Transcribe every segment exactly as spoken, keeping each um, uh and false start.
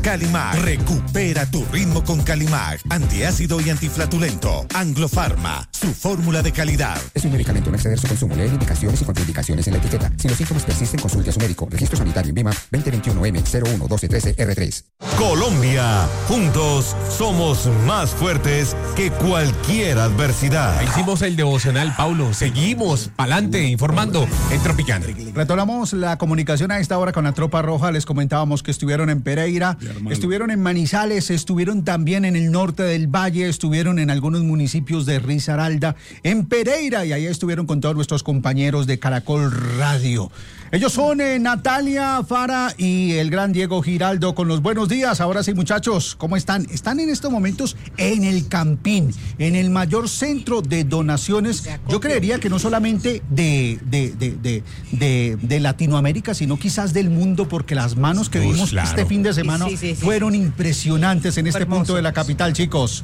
Calimag, recupera tu ritmo con Calimag, antiácido y antiflatulento. Anglofarma, su fórmula de calidad. Es un medicamento, no exceder su consumo. Lee indicaciones y contraindicaciones en la etiqueta. Si los síntomas persisten, consulte a su médico. Registro sanitario en BIMA veinte veintiuno M cero uno doce trece R tres. Colombia, juntos somos más fuertes que cualquier adversidad. Hicimos el devocional, Paulo. Seguimos pa'lante informando en Tropicana. Retomamos la comunicación a esta hora con la Tropa Roja. Les comentábamos que estuvieron en Pereira, estuvieron en Manizales, estuvieron también en el norte del Valle, estuvieron en algunos municipios de Risaralda, en Pereira, y ahí estuvieron con todos nuestros compañeros de Caracol Radio. Ellos son eh, Natalia Fara y el gran Diego Giraldo con los buenos días. Ahora sí, muchachos, ¿cómo están? Están en estos momentos en el Campín, en el mayor centro de donaciones, yo creería que no solamente de, de, de, de, de, de Latinoamérica, sino quizás del mundo, porque las manos que Uy, vimos claro. este fin de semana sí, sí, sí, fueron impresionantes en este punto de la capital, chicos.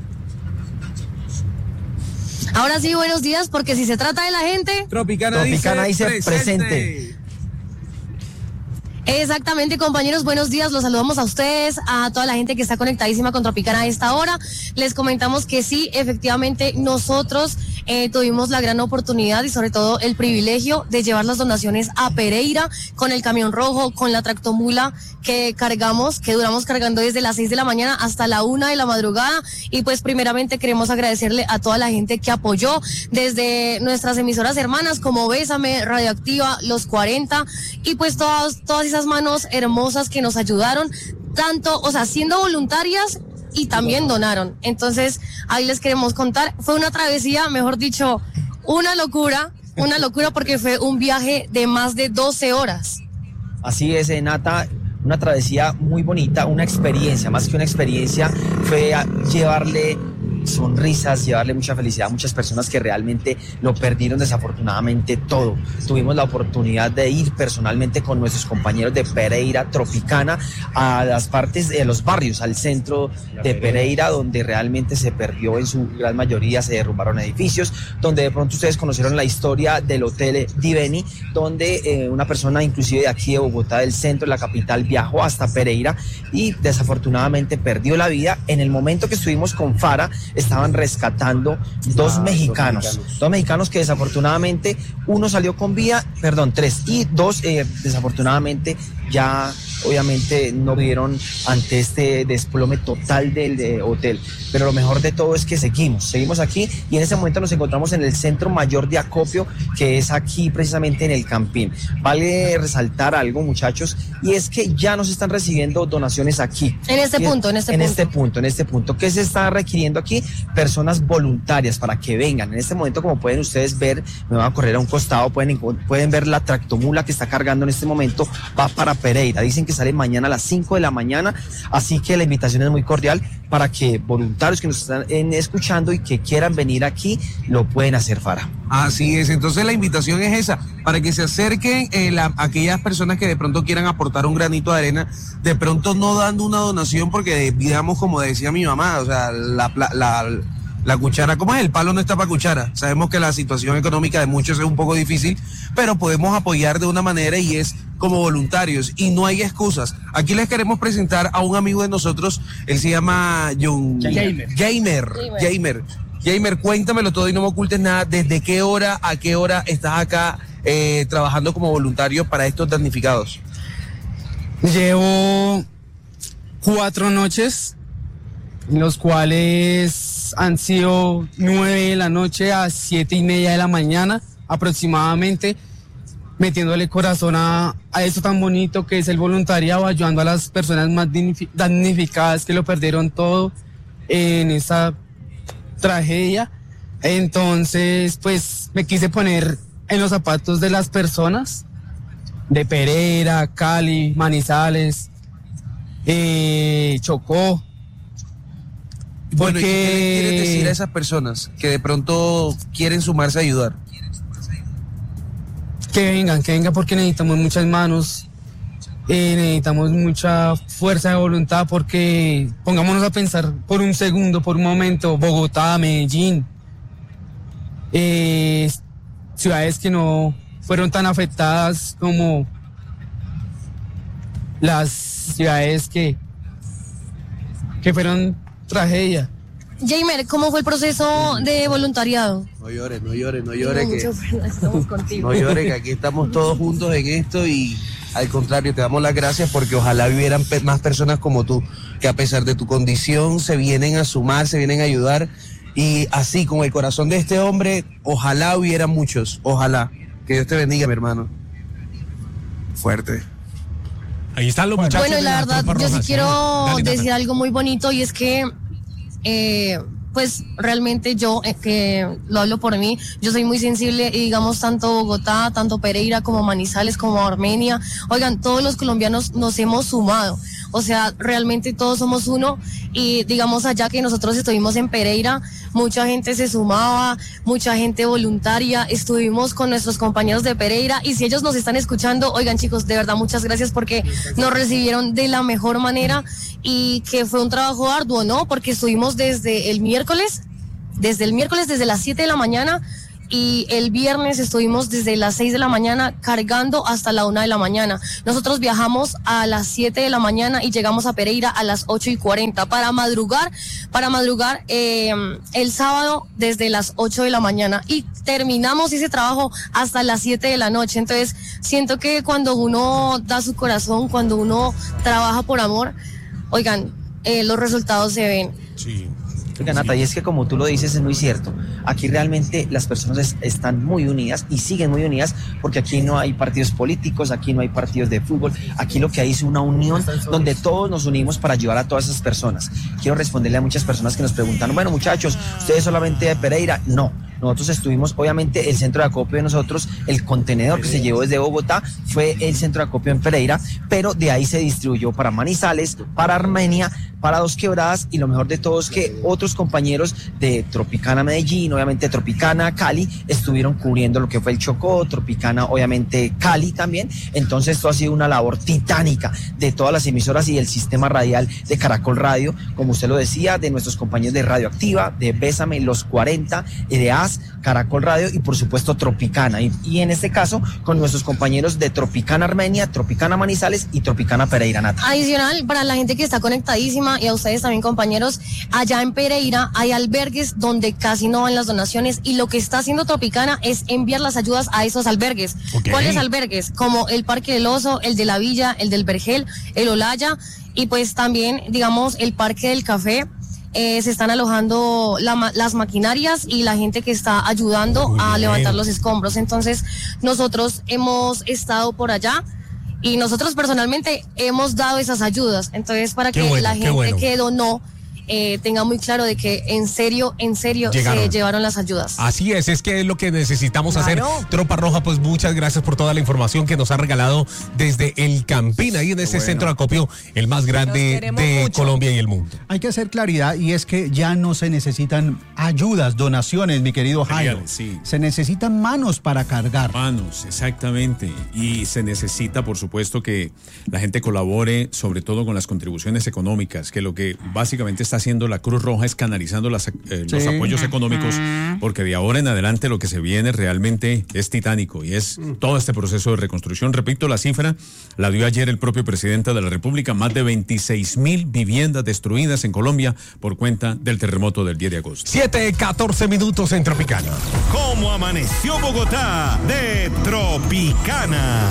Ahora sí, buenos días, porque si se trata de la gente... Tropicana, Tropicana dice, dice presente. presente. Exactamente, compañeros, buenos días, los saludamos a ustedes, a toda la gente que está conectadísima con Tropicana a esta hora. Les comentamos que sí, efectivamente, nosotros eh, tuvimos la gran oportunidad y sobre todo el privilegio de llevar las donaciones a Pereira con el camión rojo, con la tractomula que cargamos, que duramos cargando desde las seis de la mañana hasta la una de la madrugada. Y pues primeramente queremos agradecerle a toda la gente que apoyó desde nuestras emisoras hermanas como Bésame, Radioactiva, Los cuarenta y pues todas, todas esas manos hermosas que nos ayudaron, tanto, o sea, siendo voluntarias y también donaron. Entonces, ahí les queremos contar, fue una travesía, mejor dicho, una locura, una locura porque fue un viaje de más de doce horas. Así es, Nata, una travesía muy bonita, una experiencia, más que una experiencia, fue llevarle sonrisas, llevarle mucha felicidad a muchas personas que realmente lo perdieron desafortunadamente todo. Tuvimos la oportunidad de ir personalmente con nuestros compañeros de Pereira Tropicana a las partes de los barrios, al centro de Pereira, donde realmente se perdió en su gran mayoría, se derrumbaron edificios, donde de pronto ustedes conocieron la historia del Hotel Diveni, donde eh, una persona inclusive de aquí de Bogotá, del centro de la capital, viajó hasta Pereira y desafortunadamente perdió la vida. En el momento que estuvimos con Fara, estaban rescatando dos, ah, mexicanos, dos mexicanos, dos mexicanos que desafortunadamente uno salió con vida, perdón, tres, y dos eh, desafortunadamente ya obviamente no vieron ante este desplome total del de hotel. Pero lo mejor de todo es que seguimos, seguimos aquí y en este momento nos encontramos en el centro mayor de acopio, que es aquí precisamente en el Campín. Vale resaltar algo, muchachos, y es que ya nos están recibiendo donaciones aquí. En este punto, en este en punto. este punto, en este punto. ¿Qué se está requiriendo aquí? Personas voluntarias para que vengan. En este momento, como pueden ustedes ver, me van a correr a un costado, pueden, pueden ver la tractomula que está cargando en este momento, va para Pereira. Dicen que sale mañana a las cinco de la mañana, así que la invitación es muy cordial para que voluntarios que nos están escuchando y que quieran venir aquí, lo pueden hacer, Fara. Así es, entonces la invitación es esa, para que se acerquen eh, la, aquellas personas que de pronto quieran aportar un granito de arena, de pronto no dando una donación, porque digamos, como decía mi mamá, o sea, la, la, la La cuchara, ¿cómo es? El palo no está para cuchara. Sabemos que la situación económica de muchos es un poco difícil, pero podemos apoyar de una manera y es como voluntarios y no hay excusas. Aquí les queremos presentar a un amigo de nosotros, él se llama John Gamer. Gamer. Gamer. Gamer, cuéntamelo todo y no me ocultes nada. ¿Desde qué hora a qué hora estás acá eh, trabajando como voluntario para estos damnificados? Llevo cuatro noches, los cuales han sido nueve de la noche a siete y media de la mañana aproximadamente, metiéndole corazón a, a eso tan bonito que es el voluntariado, ayudando a las personas más damnificadas que lo perdieron todo en esta tragedia. Entonces, pues me quise poner en los zapatos de las personas de Pereira, Cali, Manizales, eh, Chocó. Bueno, ¿y qué le quieres decir a esas personas que de pronto quieren sumarse a ayudar? Que vengan, que vengan porque necesitamos muchas manos, eh, necesitamos mucha fuerza de voluntad, porque pongámonos a pensar por un segundo, por un momento, Bogotá, Medellín, eh, ciudades que no fueron tan afectadas como las ciudades que que fueron tragedia. Jamer, ¿cómo fue el proceso de voluntariado? No llores, no llores, no llores. No, que, mucho, estamos contigo. no llores, que aquí estamos todos juntos en esto y al contrario, te damos las gracias porque ojalá hubieran pe- más personas como tú, que a pesar de tu condición se vienen a sumar, se vienen a ayudar y así con el corazón de este hombre, ojalá hubiera muchos, ojalá. Que Dios te bendiga, mi hermano. Fuerte. Ahí están los muchachos. Bueno, y de la verdad, Tropa yo sí Roja, quiero Dale, Nata. decir algo muy bonito y es que, eh, pues realmente yo, eh, que lo hablo por mí, yo soy muy sensible y digamos tanto Bogotá, tanto Pereira como Manizales, como Armenia, oigan, todos los colombianos nos hemos sumado. O sea, realmente todos somos uno y digamos allá que nosotros estuvimos en Pereira, mucha gente se sumaba, mucha gente voluntaria, estuvimos con nuestros compañeros de Pereira y si ellos nos están escuchando, oigan chicos, de verdad muchas gracias porque nos recibieron de la mejor manera y que fue un trabajo arduo, ¿no? Porque estuvimos desde el miércoles, desde el miércoles desde las siete de la mañana y el viernes estuvimos desde las seis de la mañana cargando hasta la una de la mañana. Nosotros viajamos a las siete de la mañana y llegamos a Pereira a las ocho y cuarenta para madrugar, para madrugar eh, el sábado desde las ocho de la mañana y terminamos ese trabajo hasta las siete de la noche. Entonces siento que cuando uno da su corazón, cuando uno trabaja por amor, oigan, eh, los resultados se ven. Sí. Oiga, Nata, y es que como tú lo dices, es muy cierto. Aquí realmente las personas es- están muy unidas y siguen muy unidas porque aquí no hay partidos políticos, aquí no hay partidos de fútbol, aquí lo que hay es una unión donde todos nos unimos para ayudar a todas esas personas. Quiero responderle a muchas personas que nos preguntan, bueno muchachos, ¿ustedes solamente de Pereira? No. Nosotros estuvimos, obviamente, el centro de acopio de nosotros, el contenedor que se llevó desde Bogotá fue el centro de acopio en Pereira, pero de ahí se distribuyó para Manizales, para Armenia, para Dos Quebradas y lo mejor de todo es que otros compañeros de Tropicana Medellín, obviamente Tropicana Cali, estuvieron cubriendo lo que fue el Chocó, Tropicana obviamente Cali también. Entonces esto ha sido una labor titánica de todas las emisoras y del sistema radial de Caracol Radio, como usted lo decía, de nuestros compañeros de Radioactiva, de Bésame, Los cuarenta, de A S, Caracol Radio y por supuesto Tropicana. Y, y en este caso con nuestros compañeros de Tropicana Armenia, Tropicana Manizales y Tropicana Pereira, Nata. Adicional, para la gente que está conectadísima y a ustedes también compañeros, allá en Pereira hay albergues donde casi no van las donaciones y lo que está haciendo Tropicana es enviar las ayudas a esos albergues. Ok. ¿Cuáles albergues? Como el Parque del Oso, el de la Villa, el del Vergel, el Olaya y pues también, digamos, el Parque del Café. Eh, se están alojando la ma- las maquinarias y la gente que está ayudando Muy a bien. levantar los escombros. Entonces, nosotros hemos estado por allá y nosotros personalmente hemos dado esas ayudas. Entonces, para Qué que bueno, la qué gente bueno. que donó eh, tenga muy claro de que en serio, en serio Llegaron. se llevaron las ayudas. Así es, es que es lo que necesitamos Claro. hacer. Tropa Roja, pues muchas gracias por toda la información que nos ha regalado desde el Campín, ahí en ese centro de acopio, el más grande queremos de mucho. Colombia y el mundo. Hay que hacer claridad y es que ya no se necesitan ayudas, donaciones, mi querido Jairo. Sí. Se necesitan manos para cargar. Manos, exactamente. Y se necesita, por supuesto, que la gente colabore, sobre todo con las contribuciones económicas, que lo que básicamente está haciendo la Cruz Roja es canalizando las, eh, los Sí. apoyos económicos, porque de ahora en adelante lo que se viene realmente es titánico y es todo este proceso de reconstrucción. Repito, la cifra la dio ayer el propio presidente de la República, más de veintiséis mil viviendas destruidas en Colombia por cuenta del terremoto del diez de agosto. siete, catorce minutos en Tropicana. ¿Cómo amaneció Bogotá de Tropicana?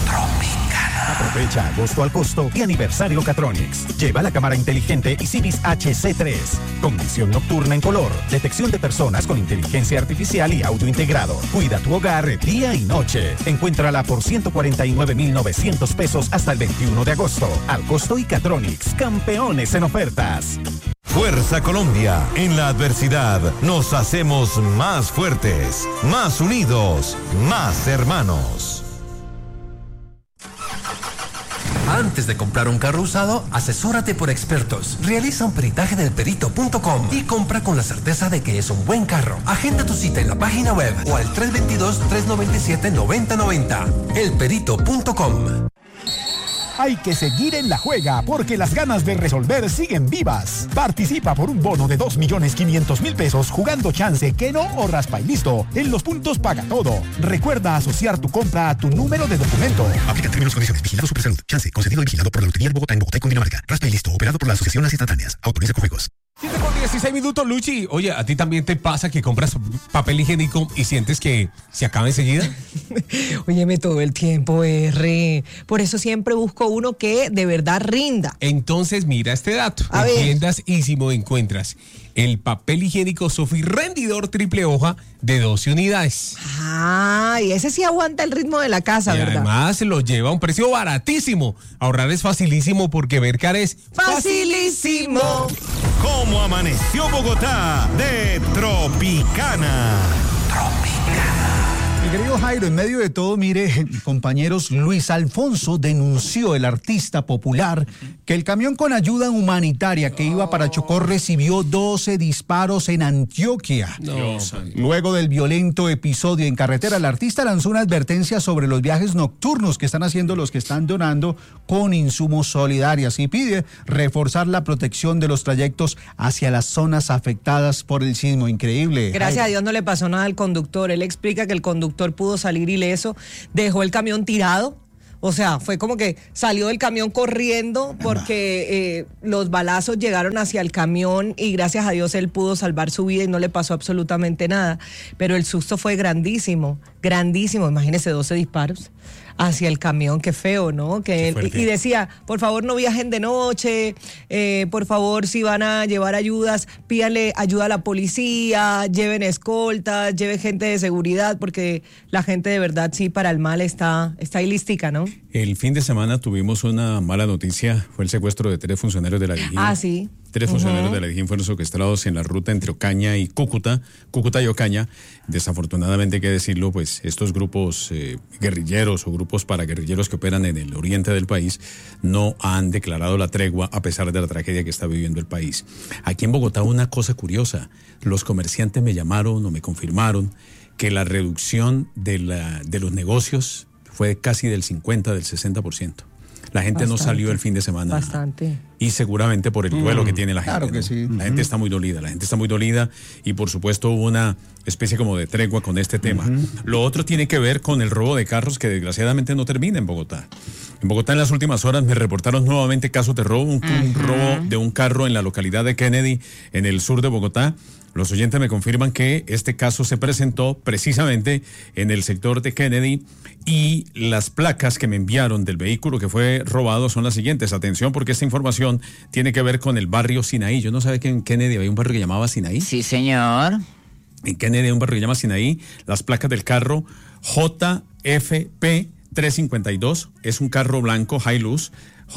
Aprovecha agosto al costo y aniversario Catronics. Lleva la cámara inteligente Isiris H C tres, con visión nocturna en color, detección de personas con inteligencia artificial y audio integrado. Cuida tu hogar día y noche. Encuéntrala por ciento cuarenta y nueve mil novecientos pesos hasta el veintiuno de agosto. Al costo y Catronics, campeones en ofertas. Fuerza Colombia. En la adversidad nos hacemos más fuertes, más unidos, más hermanos. Antes de comprar un carro usado, asesórate por expertos. Realiza un peritaje del perito punto com y compra con la certeza de que es un buen carro. Agenda tu cita en la página web o al tres dos dos, tres nueve siete, nueve cero nueve cero. el perito punto com. Hay que seguir en la juega porque las ganas de resolver siguen vivas. Participa por un bono de dos millones quinientos mil pesos jugando chance, que no o raspa y listo. En Los Puntos paga todo. Recuerda asociar tu compra a tu número de documento. Aplica términos y condiciones. Vigilado Supersalud. Chance. Concedido y vigilado por la Lotería del Bogotá en Bogotá y Cundinamarca. Raspa y listo. Operado por la Asociación Las Instantáneas. Autoriza con juegos. siete con dieciséis minutos, Luchi. Oye, ¿a ti también te pasa que compras papel higiénico y sientes que se acaba enseguida? Óyeme, todo el tiempo, R. Por eso siempre busco uno que de verdad rinda. Entonces, mira este dato. A en ver. Tiendas Ísimo encuentras el papel higiénico Sofi rendidor triple hoja de doce unidades. Ah, y ese sí aguanta el ritmo de la casa, Y ¿verdad? además lo lleva a un precio baratísimo. Ahorrar es facilísimo porque Mercar es ¡facilísimo! ¿Cómo amaneció Bogotá de Tropicana? Mi querido Jairo, en medio de todo, mire, compañeros, Luis Alfonso denunció, el artista popular, que el camión con ayuda humanitaria que iba para Chocó recibió doce disparos en Antioquia. No. Luego del violento episodio en carretera, el artista lanzó una advertencia sobre los viajes nocturnos que están haciendo los que están donando con insumos solidarios y pide reforzar la protección de los trayectos hacia las zonas afectadas por el sismo. Increíble. Gracias a Jairo. Dios no le pasó nada al conductor. Él explica que el conductor pudo salir ileso, dejó el camión tirado. O sea, fue como que salió del camión corriendo porque eh, los balazos llegaron hacia el camión y gracias a Dios él pudo salvar su vida y no le pasó absolutamente nada. Pero el susto fue grandísimo, grandísimo. Imagínese doce disparos hacia el camión, qué feo, ¿no? Que él, y, y decía, por favor no viajen de noche, eh, por favor si van a llevar ayudas, pídanle ayuda a la policía, lleven escoltas, lleven gente de seguridad, porque la gente de verdad sí para el mal está, está ahí listica, ¿no? El fin de semana tuvimos una mala noticia, fue el secuestro de tres funcionarios de la Dijín. Ah, sí. Tres funcionarios Uh-huh. de la Dijín fueron secuestrados en la ruta entre Ocaña y Cúcuta, Cúcuta y Ocaña. Desafortunadamente, hay que decirlo, pues estos grupos eh, guerrilleros o grupos paraguerrilleros que operan en el oriente del país no han declarado la tregua a pesar de la tragedia que está viviendo el país. Aquí en Bogotá una cosa curiosa, los comerciantes me llamaron o me confirmaron que la reducción de, la, de los negocios fue casi del cincuenta, del sesenta por ciento. La gente Bastante. no salió el fin de semana. Bastante. Y seguramente por el duelo Mm, que tiene la gente. claro que ¿no? sí. La gente está muy dolida, la gente está muy dolida y por supuesto hubo una especie como de tregua con este tema. Lo otro tiene que ver con el robo de carros que desgraciadamente no termina en Bogotá. En Bogotá en las últimas horas me reportaron nuevamente casos de robo, un, un robo de un carro en la localidad de Kennedy, en el sur de Bogotá. Los oyentes me confirman que este caso se presentó precisamente en el sector de Kennedy y las placas que me enviaron del vehículo que fue robado son las siguientes. Atención porque esta información tiene que ver con el barrio Sinaí. Yo no sabía que en Kennedy había un barrio que llamaba Sinaí. Sí, señor. En Kennedy hay un barrio que llama Sinaí. Las placas del carro J F P trescientos cincuenta y dos es un carro blanco Hilux.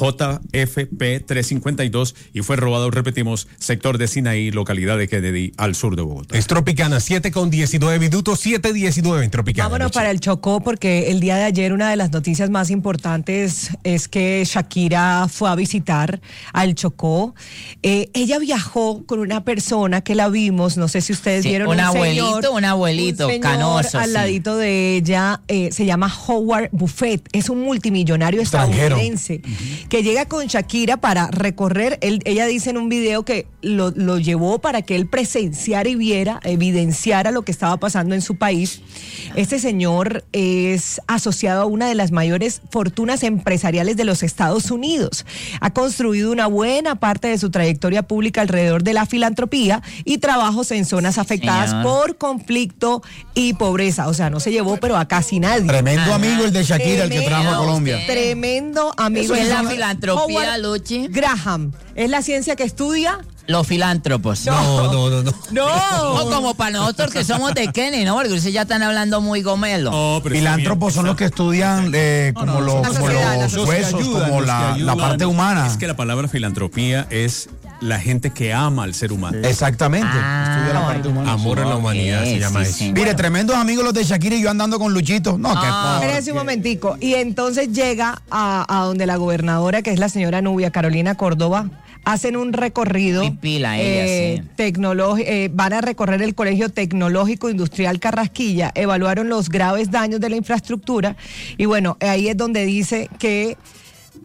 J F P trescientos cincuenta y dos y fue robado, repetimos, sector de Sinaí, localidad de Kennedy, al sur de Bogotá. Es Tropicana, siete con diecinueve minutos, siete diecinueve en Tropicana. Vámonos Luchi. para el Chocó porque el día de ayer una de las noticias más importantes es que Shakira fue a visitar al Chocó. Eh, ella viajó con una persona que la vimos, no sé si ustedes Sí, vieron un un abuelito, señor, un abuelito, un señor canoso, al sí. ladito de ella, eh, se llama Howard Buffett, es un multimillonario Extranjero. estadounidense que llega con Shakira para recorrer, él, ella dice en un video que lo, lo llevó para que él presenciara y viera, evidenciara lo que estaba pasando en su país. Este señor es asociado a una de las mayores fortunas empresariales de los Estados Unidos. Ha construido una buena parte de su trayectoria pública alrededor de la filantropía y trabajos en zonas afectadas señor. por conflicto y pobreza. O sea, no se llevó pero a casi nadie. Tremendo Ajá. amigo el de Shakira, el que trajo a Tremendo, Colombia. Tremendo amigo. Eso es El la señor filantropía, Howard Luchi. Graham. Es la ciencia que estudia. Los filántropos. No, no, no, no. No. O como para nosotros que somos de Kennedy, ¿no? Porque ustedes ya están hablando muy gomelo. No, pero está Filántropos bien, son está- los que estudian eh, como, no, los, son la como sociedad, la los sociedad. huesos, Los que ayudan, como los la, que la ayudan. parte humana. Es que la palabra filantropía es la gente que ama al ser humano. Exactamente. Estudia la parte humana. Amor a la humanidad se Sí, llama sí, eso. sí. Mire, tremendos amigos los de Shakira y yo andando con Luchito. No, Ah. que Espérese un momentico. Y entonces llega a, a donde la gobernadora, que es la señora Nubia Carolina Córdoba, hacen un recorrido. Muy pila ella, eh, sí. tecnológi- eh, van a recorrer el Colegio Tecnológico Industrial Carrasquilla, evaluaron los graves daños de la infraestructura y bueno, ahí es donde dice que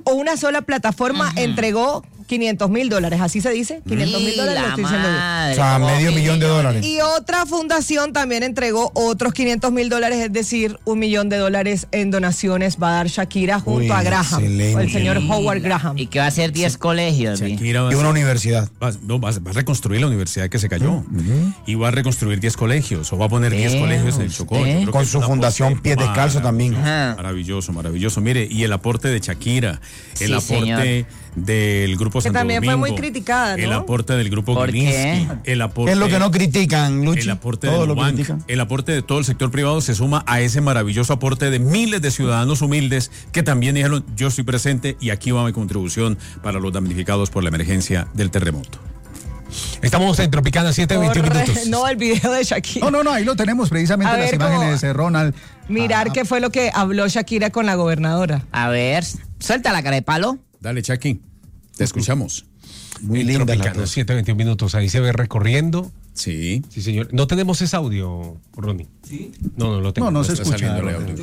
o una sola plataforma uh-huh. entregó quinientos mil dólares, así se dice, quinientos mil dólares, lo estoy diciendo bien. O sea, medio millón de dólares. Y otra fundación también entregó otros quinientos mil dólares, es decir, un millón de dólares en donaciones va a dar Shakira junto Uy, a Graham, excelente. o el señor Howard Graham. Y que va a ser diez sí. colegios. Shakira va a y una universidad. Va, no, va, va a reconstruir la universidad que se cayó. Uh-huh. Y va a reconstruir diez colegios, o va a poner diez colegios en el Chocó. Eh. Con su fundación Pies Descalzos también. Ajá. Maravilloso, maravilloso. Mire, y el aporte de Shakira, el sí, aporte... Señor. del grupo Santo que también Domingo, fue muy criticada, ¿no? El aporte del grupo Gilinski, el aporte, ¿qué es lo que no critican, Luchi? El aporte de Nubank, el aporte de todo el sector privado se suma a ese maravilloso aporte de miles de ciudadanos humildes que también dijeron, yo estoy presente y aquí va mi contribución para los damnificados por la emergencia del terremoto. Estamos en Tropicana, siete veintiún minutos. No, el video de Shakira. No, no, no, ahí lo tenemos precisamente, las imágenes de Ronald. Mirar ah. qué fue lo que habló Shakira con la gobernadora. A ver, suelta la cara de palo. Dale, Chucky, te escuchamos. Muy linda. siete veintiún minutos, ahí se ve recorriendo. Sí. Sí, señor. ¿No tenemos ese audio, Ronnie? Sí. No, no lo tengo. No, no, no se escucha.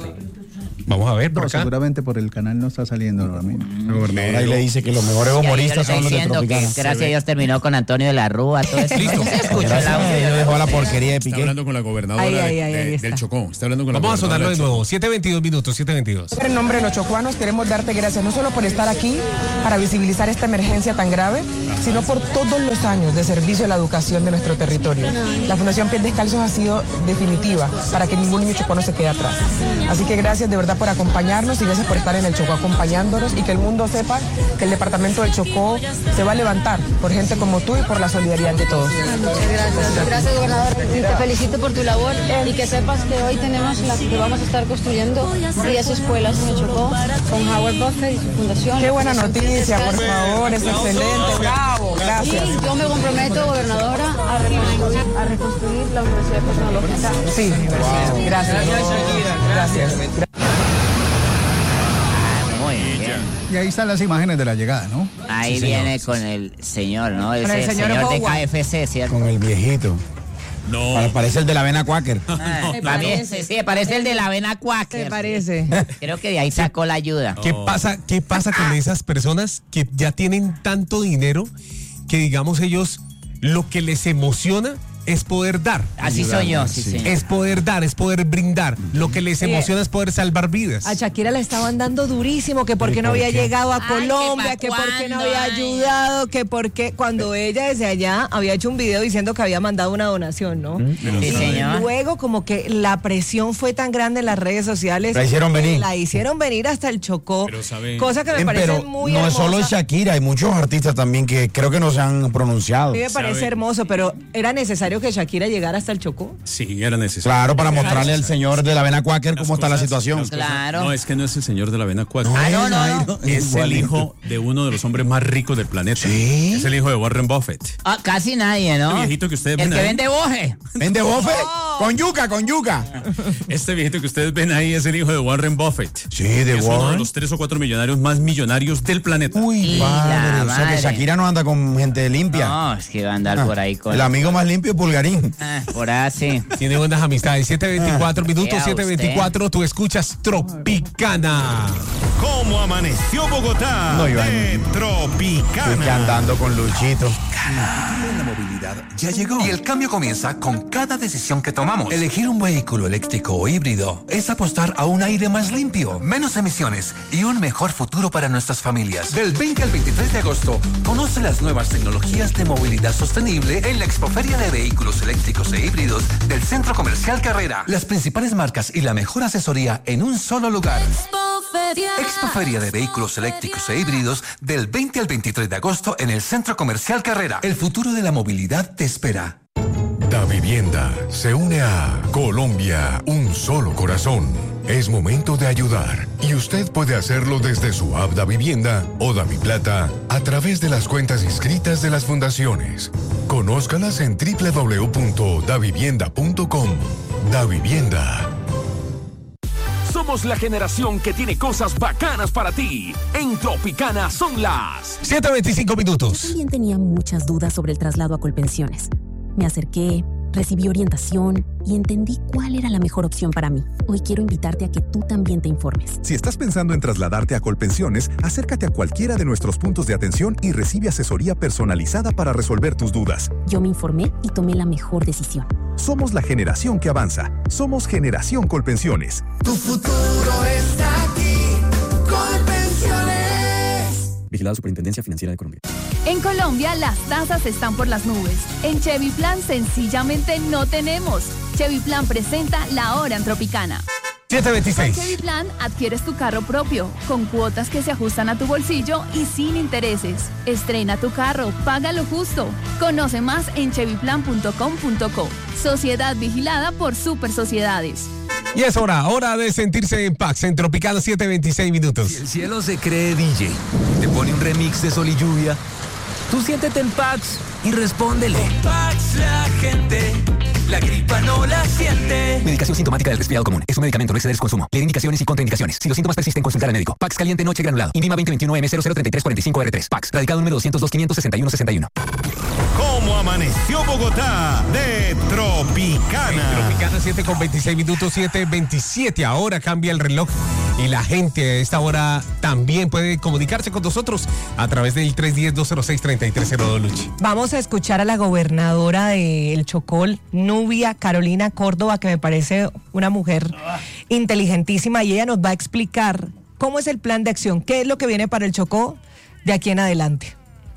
Vamos a ver por no, acá. Seguramente por el canal no está saliendo, Ramiro. Mm. Ahí le dice que los mejores humoristas son los de Tropicana. Que gracias a Dios terminó con Antonio de la Rúa, todo eso. Listo. Se escuchó el audio. Dejó la porquería de Piqué. Está hablando con la gobernadora ay, ay, ay, de, de, del Chocó. Está hablando con la Vamos a sonarlo de nuevo. siete veintidós minutos, siete veintidós. En nombre de los chocuanos queremos darte gracias no solo por estar aquí para visibilizar esta emergencia tan grave, sino por todos los años de servicio a la educación de nuestro territorio. La Fundación Pies Descalzos ha sido definitiva para que ningún niño chocuano se quede atrás. Así que gracias de verdad por acompañarnos y gracias por estar en el Chocó acompañándonos y que el mundo sepa que el departamento del Chocó se va a levantar por gente como tú y por la solidaridad de todos. Muchas gracias. Gracias, gobernador. Te felicito por tu labor y que sepas que hoy tenemos la que vamos a estar construyendo diez escuelas en el Chocó con Howard Buffett y su fundación. Qué buena noticia, por favor, es excelente. Bravo, gracias. Y yo me comprometo, gobernadora, a reconstruir, a reconstruir la Universidad Tecnológica. Sí, wow. Gracias. Gracias. Gracias. Y ahí están las imágenes de la llegada, ¿no? Ahí sí, viene señor. Con el señor, ¿no? Con el, el señor, señor de Howard. K F C, ¿cierto? Con el viejito. No. Parece el de la avena Quaker. Ah, parece, sí, parece el de la avena Quaker. ¿Te parece? Creo que de ahí sacó la ayuda. ¿Qué pasa, qué pasa con esas personas que ya tienen tanto dinero que, digamos, ellos lo que les emociona es poder dar? Así soy yo, sí, sí. Es poder dar, es poder brindar. Lo que les emociona es poder salvar vidas. A Shakira le estaban dando durísimo, que por qué no había qué? llegado a Ay, Colombia, que, que por qué no había Ay. ayudado, que por qué, cuando ella desde allá había hecho un video diciendo que había mandado una donación, ¿no? Sí, y señor. luego como que la presión fue tan grande en las redes sociales. La hicieron venir. La hicieron venir hasta el Chocó. Pero, ¿sabe? Cosa que me parece pero muy no hermosa. es solo Shakira, hay muchos artistas también que creo que no se han pronunciado. A mí me parece ¿Sabe? hermoso, pero ¿era necesario que Shakira llegara hasta el Chocó? Sí, era necesario. Claro, para mostrarle al señor de la avena Quaker cómo está la situación. Claro. No, es que no es el señor de la avena Quaker. Ah, no, no, no. Es el hijo de uno de los hombres más ricos del planeta. ¿Sí? Es el hijo de Warren Buffett. Ah, casi nadie, ¿no? Este viejito que ustedes el ven que ahí. vende boje. ¿Vende bofe? Con yuca, con yuca. Este viejito que ustedes ven ahí es el hijo de Warren Buffett. Sí, de es Warren. uno de los tres o cuatro millonarios más millonarios del planeta. Uy, padre. O sea que Shakira no anda con gente limpia. No, es que va a andar Ah, por ahí con... El amigo más limpio es Pulgarín. Ah, por ahí sí. Tiene buenas amistades. siete veinticuatro minutos, Vea siete veinticuatro. Tú escuchas Tropicana. ¿Cómo amaneció Bogotá? No, Iván. De Tropicana. Estoy andando con Luchito. La movilidad ya llegó. Y el cambio comienza con cada decisión que tomamos. Elegir un vehículo eléctrico o híbrido es apostar a un aire más limpio, menos emisiones y un mejor futuro para nuestras familias. Del veinte al veintitrés de agosto, conoce las nuevas tecnologías de movilidad sostenible en la Expoferia de Vehículos Eléctricos e Híbridos del Centro Comercial Carrera. Las principales marcas y la mejor asesoría en un solo lugar. Expoferia de Vehículos Eléctricos e Híbridos del veinte al veintitrés de agosto en el Centro Comercial Carrera. El futuro de la movilidad te espera. Da Vivienda se une a Colombia, un solo corazón. Es momento de ayudar y usted puede hacerlo desde su app Da Vivienda o Da Mi Plata a través de las cuentas inscritas de las fundaciones. Conózcalas en doble u doble u doble u punto da vivienda punto com. Da Vivienda. Somos la generación que tiene cosas bacanas para ti. En Tropicana son las siete veinticinco minutos. Yo también tenía muchas dudas sobre el traslado a Colpensiones. Me acerqué, recibí orientación y entendí cuál era la mejor opción para mí. Hoy quiero invitarte a que tú también te informes. Si estás pensando en trasladarte a Colpensiones, acércate a cualquiera de nuestros puntos de atención y recibe asesoría personalizada para resolver tus dudas. Yo me informé y tomé la mejor decisión. Somos la generación que avanza. Somos Generación Colpensiones. Tu futuro está aquí. Colpensiones. Vigilado Superintendencia Financiera de Colombia. En Colombia las tasas están por las nubes. En Chevy Plan sencillamente no tenemos. Chevy Plan presenta la hora en Tropicana. siete veintiséis. Con Chevy Plan adquieres tu carro propio, con cuotas que se ajustan a tu bolsillo y sin intereses. Estrena tu carro, paga lo justo. Conoce más en chevy plan punto com punto co. Sociedad vigilada por Super Sociedades. Y es hora, hora de sentirse en Pax, en Tropicana, siete veintiséis minutos. Si el cielo se cree D J, te pone un remix de Sol y Lluvia, tú siéntete en Pax y respóndele. Con Pax la gente, la gripa no la siente. Medicación sintomática del resfriado común. Es un medicamento, no exceder su consumo. Leer indicaciones y contraindicaciones. Si los síntomas persisten, consultar al médico. Pax caliente noche granulado. INVIMA veinte veintiuno M cero cero treinta y tres cuarenta y cinco R tres. Pax. Radicado número doscientos dos, quinientos sesenta y uno sesenta y uno. ¿Cómo amaneció Bogotá? De Tropicana. Tropicana, siete con veintiséis minutos, siete veintisiete. Ahora cambia el reloj y la gente a esta hora también puede comunicarse con nosotros a través del tres uno cero, dos cero seis, tres tres cero dos, Luchi. Vamos a escuchar a la gobernadora del Chocó, Nubia Carolina Córdoba, que me parece una mujer inteligentísima, y ella nos va a explicar cómo es el plan de acción, qué es lo que viene para el Chocó de aquí en adelante.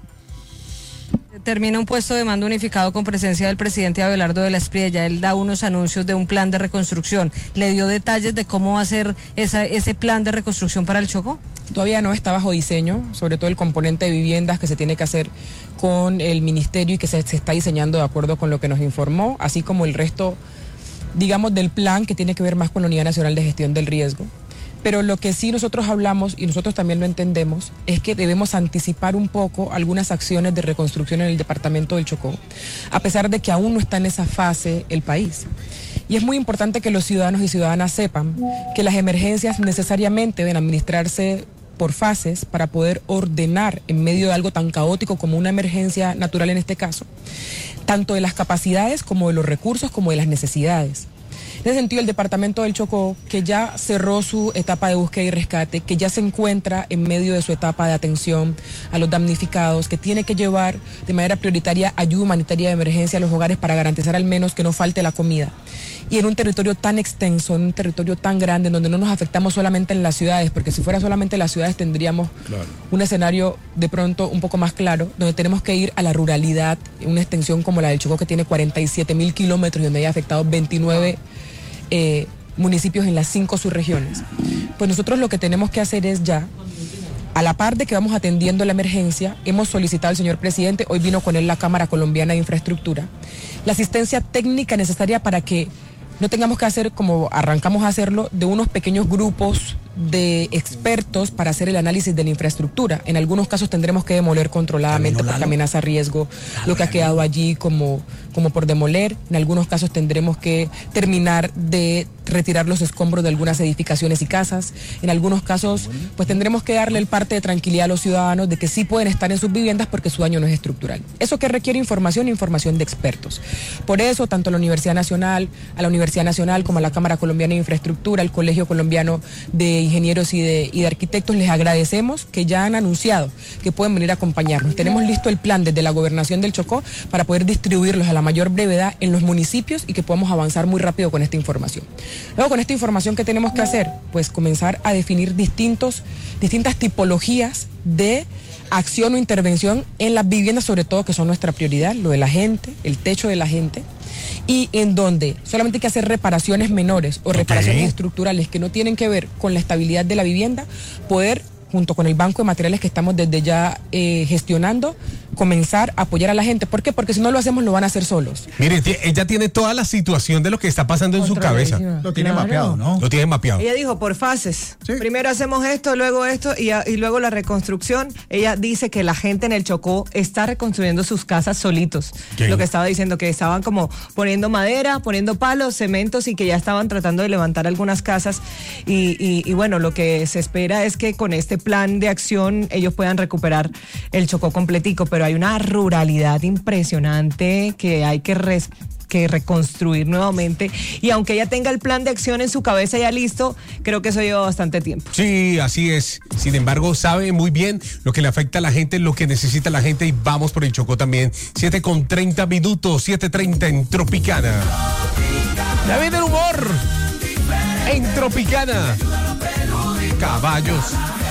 Termina un puesto de mando unificado con presencia del presidente Abelardo de la Espriella. Él da unos anuncios de un plan de reconstrucción. ¿Le dio detalles de cómo va a ser esa, ese plan de reconstrucción para el Chocó? Todavía no está bajo diseño, sobre todo el componente de viviendas que se tiene que hacer con el ministerio y que se, se está diseñando de acuerdo con lo que nos informó, así como el resto, digamos, del plan que tiene que ver más con la Unidad Nacional de Gestión del Riesgo. Pero lo que sí nosotros hablamos, y nosotros también lo entendemos, es que debemos anticipar un poco algunas acciones de reconstrucción en el departamento del Chocó, a pesar de que aún no está en esa fase el país. Y es muy importante que los ciudadanos y ciudadanas sepan que las emergencias necesariamente deben administrarse por fases para poder ordenar en medio de algo tan caótico como una emergencia natural en este caso, tanto de las capacidades como de los recursos como de las necesidades. En ese sentido, el departamento del Chocó, que ya cerró su etapa de búsqueda y rescate, que ya se encuentra en medio de su etapa de atención a los damnificados, que tiene que llevar de manera prioritaria ayuda humanitaria de emergencia a los hogares para garantizar al menos que no falte la comida. Y en un territorio tan extenso, en un territorio tan grande, en donde no nos afectamos solamente en las ciudades, porque si fuera solamente en las ciudades tendríamos claro. un escenario de pronto un poco más claro, donde tenemos que ir a la ruralidad, una extensión como la del Chocó, que tiene cuarenta y siete mil kilómetros y donde hay afectados veintinueve eh, municipios en las cinco subregiones. Pues nosotros lo que tenemos que hacer es ya, a la par de que vamos atendiendo la emergencia, hemos solicitado al señor presidente, hoy vino con él la Cámara Colombiana de Infraestructura, la asistencia técnica necesaria para que no tengamos que hacer, como arrancamos a hacerlo, de unos pequeños grupos de expertos para hacer el análisis de la infraestructura. En algunos casos tendremos que demoler controladamente porque amenaza riesgo lo que ha quedado allí como, como por demoler. En algunos casos tendremos que terminar de retirar los escombros de algunas edificaciones y casas. En algunos casos, pues tendremos que darle el parte de tranquilidad a los ciudadanos de que sí pueden estar en sus viviendas porque su daño no es estructural. Eso que requiere información, información de expertos. Por eso, tanto a la Universidad Nacional, a la Universidad Nacional como a la Cámara Colombiana de Infraestructura, al Colegio Colombiano de Ingenieros y de, y de Arquitectos, les agradecemos que ya han anunciado que pueden venir a acompañarnos. Tenemos listo el plan desde la Gobernación del Chocó para poder distribuirlos a la mayor brevedad en los municipios y que podamos avanzar muy rápido con esta información. Luego, con esta información, ¿qué tenemos que hacer? Pues comenzar a definir distintos, distintas tipologías de acción o intervención en las viviendas, sobre todo que son nuestra prioridad, lo de la gente, el techo de la gente, y en donde solamente hay que hacer reparaciones menores o reparaciones okay. estructurales que no tienen que ver con la estabilidad de la vivienda, poder, junto con el banco de materiales que estamos desde ya eh, gestionando, comenzar a apoyar a la gente. ¿Por qué? Porque si no lo hacemos, lo van a hacer solos. Mire, ella tiene toda la situación de lo que está pasando en su cabeza. Lo tiene claro. mapeado, ¿no? Lo tiene mapeado. Ella dijo por fases. Sí. Primero hacemos esto, luego esto y, y luego la reconstrucción. Ella dice que la gente en el Chocó está reconstruyendo sus casas solitos. ¿Qué? Lo que estaba diciendo, que estaban como poniendo madera, poniendo palos, cementos y que ya estaban tratando de levantar algunas casas. Y, y, y bueno, lo que se espera es que con este plan de acción ellos puedan recuperar el Chocó completico. Pero pero hay una ruralidad impresionante que hay que res- que reconstruir nuevamente, y aunque ella tenga el plan de acción en su cabeza ya listo, creo que eso lleva bastante tiempo. Sí, así es. Sin embargo, sabe muy bien lo que le afecta a la gente, lo que necesita la gente, y vamos por el Chocó también. siete con treinta minutos, siete treinta en Tropicana. Ya viene el humor en Tropicana. Caballos.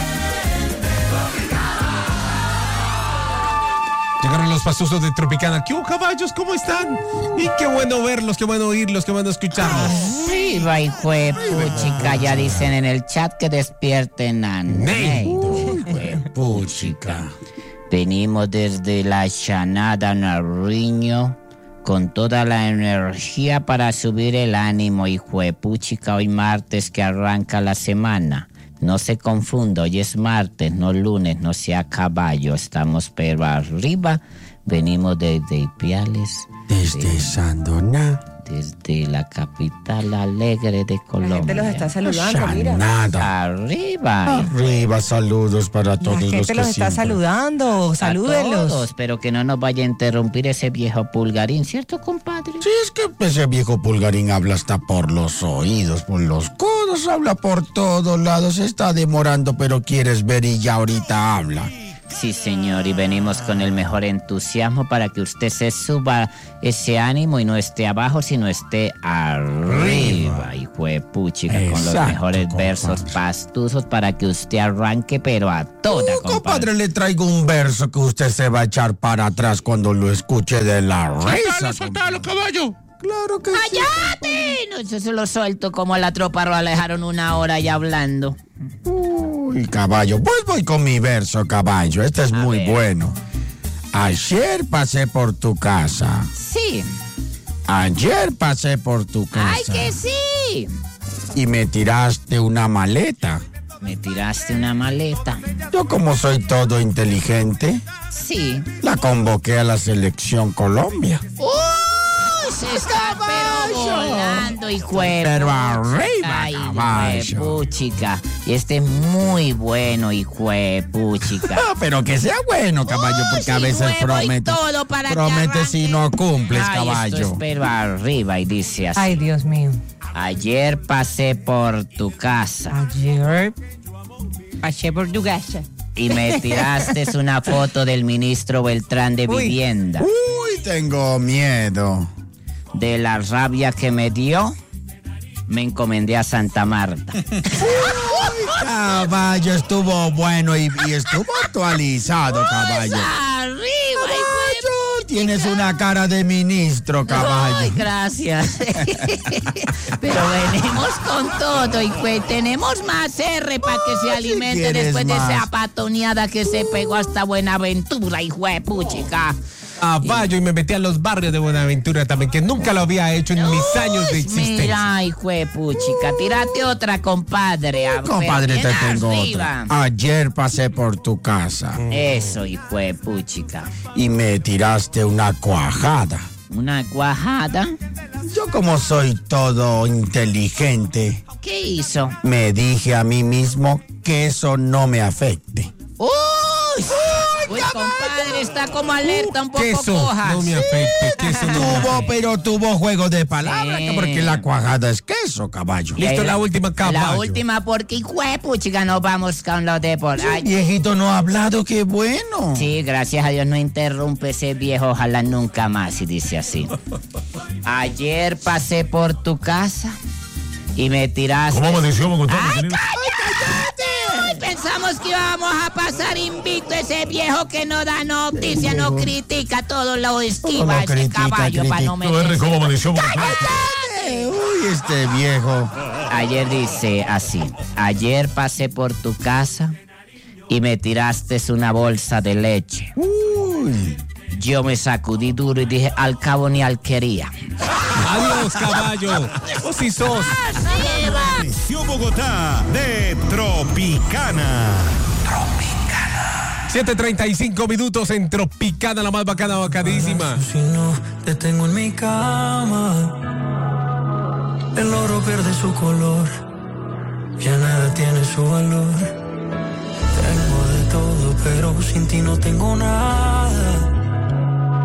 Llegaron los pastusos de Tropicana. ¿Qué hubo, caballos? ¿Cómo están? Y qué bueno verlos, qué bueno oírlos, qué bueno escucharlos. Arriba, hijo de puchica, ya dicen en el chat que despierten a Ney. Puchica. Venimos desde la Chanada Nariño con toda la energía para subir el ánimo, hijo de puchica, hoy martes que arranca la semana. No se confunda, hoy es martes, no lunes, no sea caballo. Estamos pero arriba, venimos desde Ipiales. Desde Sandoná. Desde la capital alegre de Colombia. La gente los está saludando, mira. Nada. Arriba. Arriba, saludos para todos los que La gente los está siempre- saludando, salúdenlos. A todos, pero que no nos vaya a interrumpir ese viejo pulgarín, ¿cierto, compadre? Sí, es que ese viejo pulgarín habla hasta por los oídos, por los codos, habla por todos lados. Se está demorando, pero quieres ver y ya ahorita habla. Sí, señor, y venimos con el mejor entusiasmo para que usted se suba ese ánimo y no esté abajo, sino esté arriba, hijo de puchica, con los Exacto, mejores compadre. versos pastuzos para que usted arranque, pero a toda, Uh, compadre. compadre, le traigo un verso que usted se va a echar para atrás cuando lo escuche de la risa. ¡Soltalo, caballo! Claro que ¡Cállate! No, eso se lo suelto como a la tropa lo alejaron una hora ya hablando. Uy, caballo, pues voy con mi verso, caballo. Este es muy bueno. Ayer pasé por tu casa. Sí. Ayer pasé por tu casa. ¡Ay, que sí! Y me tiraste una maleta. Me tiraste una maleta. Yo, como soy todo inteligente, Sí. la convoqué a la selección Colombia. ¡Uy! Se está pero volando, hijo de Pero puchica. arriba, Ay, hijo de caballo. puchica. Y este es muy bueno, hijo de puchica. Ah, pero que sea bueno, caballo, porque a sí, veces nuevo y promete. todo para que Promete si no cumples, Ay, caballo. esto es pero arriba y dice así. Ay, Dios mío. Ayer pasé por tu casa. Ayer pasé por tu casa. Y me tiraste una foto del ministro Beltrán de Uy. Vivienda. Uy, tengo miedo. De la rabia que me dio, me encomendé a Santa Marta. Caballo, estuvo bueno y, y estuvo actualizado, caballo. Arriba, Caballo, tienes una cara de ministro, caballo. Ay, gracias. Pero venimos con todo y pues tenemos más R para que se alimente quieres después de más. esa patoneada que se pegó hasta Buenaventura, hijo de puchica. Caballo, y me metí a los barrios de Buenaventura también, que nunca lo había hecho en mis años de existencia. Mira, hijo de puchica, tírate otra, compadre. A ver, Compadre, te bien tengo arriba. otra. Ayer pasé por tu casa Eso, hijo de puchica. y me tiraste una cuajada. Una cuajada. Yo, como soy todo inteligente, ¿Qué hizo? me dije a mí mismo que eso no me afecte. ¡Uy! Uy, compadre, está como alerta un poco Queso, cojas. no me afecte, queso no me Tuvo, pero tuvo juego de palabras, Sí. porque la cuajada es queso, caballo. Eh, La última, porque hijo de puchica, nos vamos con los de por ahí. Viejito no ha hablado, qué bueno. Sí, gracias a Dios no interrumpe ese viejo, ojalá nunca más, y dice así. Ayer pasé por tu casa y me tiraste... ¿Cómo amaneció, Bogotá? ¡Ay, cállate! Ay, pensamos que íbamos a pasar invicto, ese viejo que no da noticia, no critica, todo lo esquiva, Todo lo ese critica, caballo para no critica. meterse. ¿Cómo amaneció, Bogotá? Eh, Uy, este viejo. Ayer dice así, ayer pasé por tu casa y me tiraste una bolsa de leche. Uy. Yo me sacudí duro y dije, al cabo ni alquería. Adiós, caballo. O si sos. Amaneció Bogotá de Tropicana. siete treinta y cinco minutos en Tropicana, la más bacana, bacadísima. Si no te tengo en mi cama, el oro pierde su color, ya nada tiene su valor. Tengo de todo, pero sin ti no tengo nada.